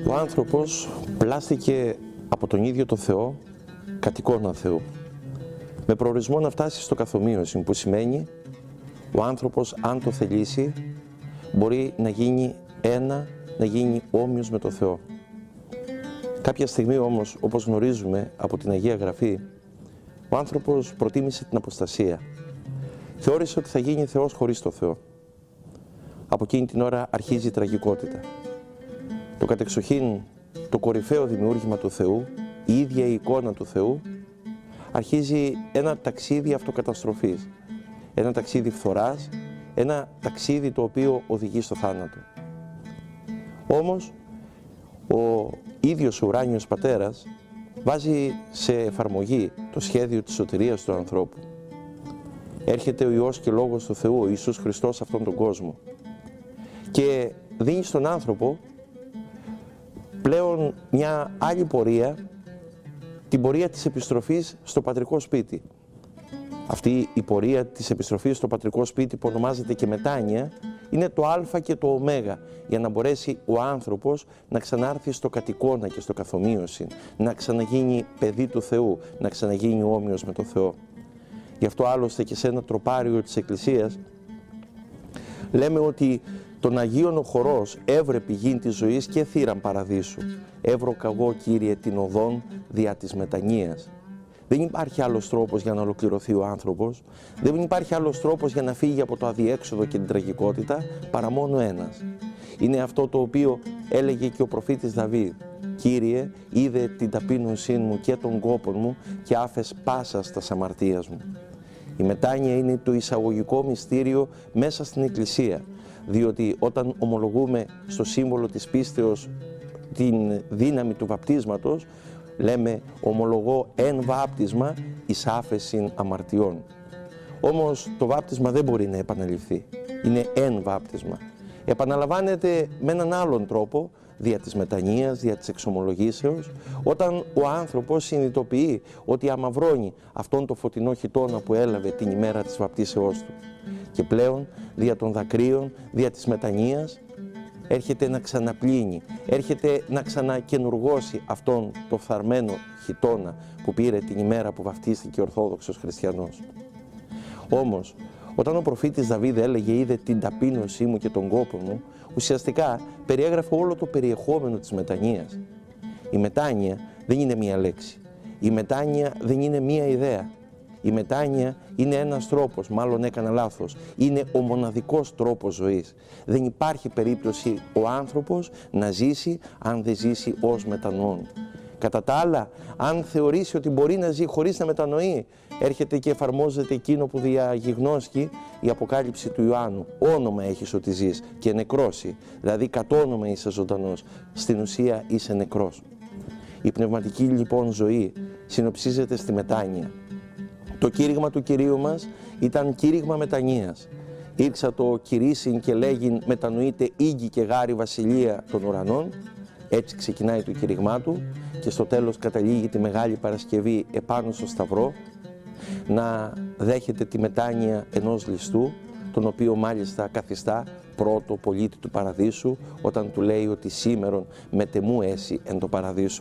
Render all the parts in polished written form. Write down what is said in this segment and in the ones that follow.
Ο άνθρωπος πλάστηκε από τον ίδιο το Θεό κατ' εικόνα Θεού, με προορισμό να φτάσει στο καθομοίωση, που σημαίνει ο άνθρωπος, αν το θελήσει, μπορεί να γίνει ένα, να γίνει όμοιος με το Θεό. Κάποια στιγμή όμως, όπως γνωρίζουμε από την Αγία Γραφή, ο άνθρωπος προτίμησε την αποστασία. Θεώρησε ότι θα γίνει Θεός χωρίς το Θεό. Από εκείνη την ώρα αρχίζει η τραγικότητα. Το κατεξοχήν, το κορυφαίο δημιούργημα του Θεού, η ίδια η εικόνα του Θεού, αρχίζει ένα ταξίδι αυτοκαταστροφής, ένα ταξίδι φθοράς, ένα ταξίδι το οποίο οδηγεί στο θάνατο. Όμως, ο ίδιος ο ουράνιος Πατέρας βάζει σε εφαρμογή το σχέδιο της σωτηρίας του ανθρώπου. Έρχεται ο Υιός και Λόγος του Θεού, ο Ιησούς Χριστός, σε αυτόν τον κόσμο και δίνει στον άνθρωπο πλέον μια άλλη πορεία, την πορεία της επιστροφής στο πατρικό σπίτι. Αυτή η πορεία της επιστροφής στο πατρικό σπίτι, που ονομάζεται και μετάνοια, είναι το α και το ω, για να μπορέσει ο άνθρωπος να ξανάρθει στο κατ' εικόνα και στο καθομοίωση, να ξαναγίνει παιδί του Θεού, να ξαναγίνει όμοιος με το Θεό. Γι' αυτό άλλωστε και σε ένα τροπάριο της Εκκλησίας λέμε ότι τον Αγίον ο χορός έβρε πηγήν της ζωής και θύραν παραδείσου. Έβρο καγώ, Κύριε, την οδόν δια της μετανοίας. Δεν υπάρχει άλλος τρόπος για να ολοκληρωθεί ο άνθρωπος, δεν υπάρχει άλλος τρόπος για να φύγει από το αδιέξοδο και την τραγικότητα, παρά μόνο ένας. Είναι αυτό το οποίο έλεγε και ο προφήτης Δαβίδ. Κύριε, είδε την ταπείνωσή μου και τον κόπον μου και άφες πάσας τας αμαρτίας μου. Η μετάνοια είναι το εισαγωγικό μυστήριο μέσα στην Εκκλησία, διότι όταν ομολογούμε στο σύμβολο της πίστεως την δύναμη του βαπτίσματος, λέμε ομολογώ εν βάπτισμα εις άφεσιν αμαρτιών. Όμως το βάπτισμα δεν μπορεί να επαναληφθεί, είναι εν βάπτισμα. Επαναλαμβάνεται με έναν άλλον τρόπο, δια της μετανοίας, δια της εξομολογήσεως, όταν ο άνθρωπος συνειδητοποιεί ότι αμαυρώνει αυτόν το φωτεινό χιτώνα που έλαβε την ημέρα της βαπτίσεώς του. Και πλέον, δια των δακρύων, δια της μετανοίας, έρχεται να ξαναπλύνει, έρχεται να ξανακενουργώσει αυτόν το φθαρμένο χιτώνα που πήρε την ημέρα που βαφτίστηκε ο Ορθόδοξος Χριστιανός. Όμως, όταν ο προφήτης Δαβίδ έλεγε «είδε την ταπείνωσή μου και τον κόπο μου», ουσιαστικά περιέγραφε όλο το περιεχόμενο της μετανοίας. Η μετάνοια δεν είναι μία λέξη. Η μετάνοια δεν είναι μία ιδέα. Η μετάνοια είναι ένας τρόπος, μάλλον έκανα λάθος, είναι ο μοναδικός τρόπος ζωής. Δεν υπάρχει περίπτωση ο άνθρωπος να ζήσει αν δεν ζήσει ως μετανοών. Κατά τα άλλα, αν θεωρήσει ότι μπορεί να ζει χωρίς να μετανοεί, έρχεται και εφαρμόζεται εκείνο που διαγιγνώσκει η Αποκάλυψη του Ιωάννου. Όνομα έχεις ότι ζεις και νεκρώσει, δηλαδή κατ' όνομα είσαι ζωντανός, στην ουσία είσαι νεκρός. Η πνευματική λοιπόν ζωή συνοψίζεται στη μετάνοια. Το κήρυγμα του Κυρίου μας ήταν κήρυγμα μετανοίας. Ήρξα το κηρύσιν και λέγειν μετανοείται ίγκη και γάρη βασιλεία των ουρανών. Έτσι ξεκινάει το κήρυγμά του και στο τέλος καταλήγει τη Μεγάλη Παρασκευή επάνω στο Σταυρό να δέχεται τη μετάνοια ενός ληστού, τον οποίο μάλιστα καθιστά πρώτο πολίτη του Παραδείσου, όταν του λέει ότι σήμερον μετεμού έσυ εν το Παραδείσο.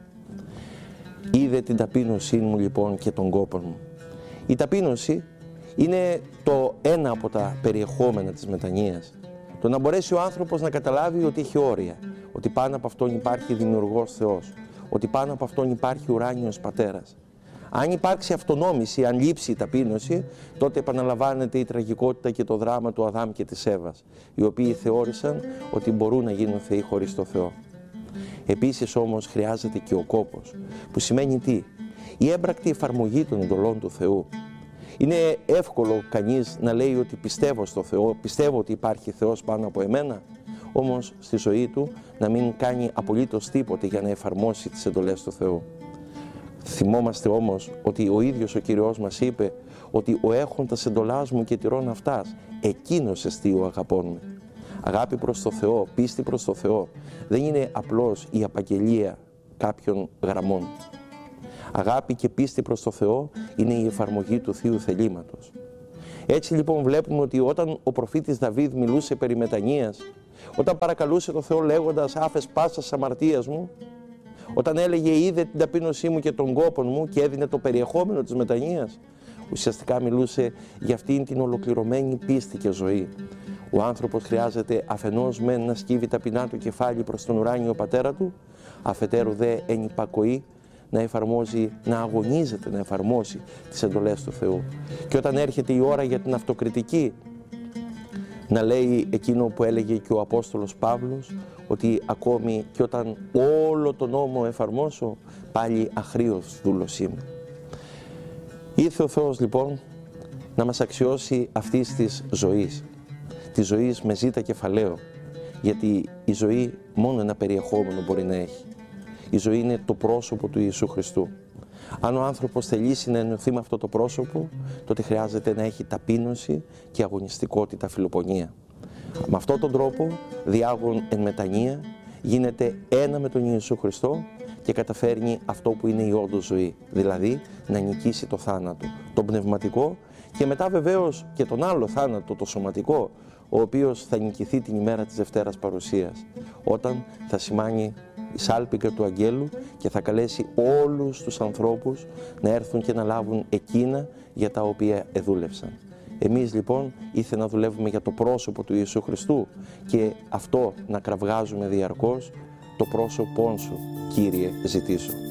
Είδε την ταπείνωσή μου λοιπόν και τον κόπον μου. Η ταπείνωση είναι το ένα από τα περιεχόμενα της μετανοίας. Το να μπορέσει ο άνθρωπος να καταλάβει ότι έχει όρια, ότι πάνω από αυτόν υπάρχει δημιουργός Θεός, ότι πάνω από αυτόν υπάρχει ουράνιος Πατέρας. Αν υπάρξει αυτονόμηση, αν λείψει η ταπείνωση, τότε επαναλαμβάνεται η τραγικότητα και το δράμα του Αδάμ και της Εύας, οι οποίοι θεώρησαν ότι μπορούν να γίνουν θεοί χωρίς το Θεό. Επίσης όμως χρειάζεται και ο κόπος, που σημαίνει τι? Η έμπρακτη εφαρμογή των εντολών του Θεού. Είναι εύκολο κανείς να λέει ότι πιστεύω στο Θεό, πιστεύω ότι υπάρχει Θεός πάνω από εμένα, όμως στη ζωή του να μην κάνει απολύτως τίποτε για να εφαρμόσει τις εντολές του Θεού. Θυμόμαστε όμως ότι ο ίδιος ο Κύριος μας είπε ότι ο έχοντας εντολάς μου και τηρών αυτάς, εκείνος εστί ο αγαπών με. Αγάπη προς το Θεό, πίστη προς το Θεό, δεν είναι απλώς η απαγγελία κάποιων γραμμών. Αγάπη και πίστη προς το Θεό είναι η εφαρμογή του Θείου θελήματος. Έτσι λοιπόν βλέπουμε ότι όταν ο προφήτης Δαβίδ μιλούσε περί μετανοίας, Όταν παρακαλούσε το Θεό λέγοντας «άφες πάσας αμαρτίας μου», όταν έλεγε «είδε την ταπείνωσή μου και τον κόπον μου» και έδινε το περιεχόμενο της μετανοίας, ουσιαστικά μιλούσε για αυτήν την ολοκληρωμένη πίστη και ζωή. Ο άνθρωπος χρειάζεται αφενός μεν να σκύβει ταπεινά το κεφάλι προς τον ουράνιο πατέρα του, αφετέρου δε εν υπακοή να εφαρμόζει, να αγωνίζεται να εφαρμόσει τις εντολές του Θεού. Και όταν έρχεται η ώρα για την αυτοκριτική, να λέει εκείνο που έλεγε και ο Απόστολος Παύλος, ότι ακόμη και όταν όλο τον νόμο εφαρμόσω, πάλι αχρήος δούλος είμαι. Ήρθε ο Θεός λοιπόν να μας αξιώσει αυτής της ζωής, της ζωής με ζήτα κεφαλαίο, γιατί η ζωή μόνο ένα περιεχόμενο μπορεί να έχει. Η ζωή είναι το πρόσωπο του Ιησού Χριστού. Αν ο άνθρωπος θελήσει να ενωθεί με αυτό το πρόσωπο, τότε χρειάζεται να έχει ταπείνωση και αγωνιστικότητα, φιλοπονία. Με αυτόν τον τρόπο, διάγων εν μετανία, γίνεται ένα με τον Ιησού Χριστό και καταφέρνει αυτό που είναι η όντως ζωή, δηλαδή να νικήσει το θάνατο, το πνευματικό και μετά βεβαίως και τον άλλο θάνατο, το σωματικό, ο οποίος θα νικηθεί την ημέρα της Δευτέρας Παρουσίας, όταν θα σημάνει η σάλπιγγα του Αγγέλου και θα καλέσει όλους τους ανθρώπους να έρθουν και να λάβουν εκείνα για τα οποία εδούλευσαν. Εμείς λοιπόν ήθελα να δουλεύουμε για το πρόσωπο του Ιησού Χριστού και αυτό να κραυγάζουμε διαρκώς, το πρόσωπόν σου, Κύριε, ζητήσω.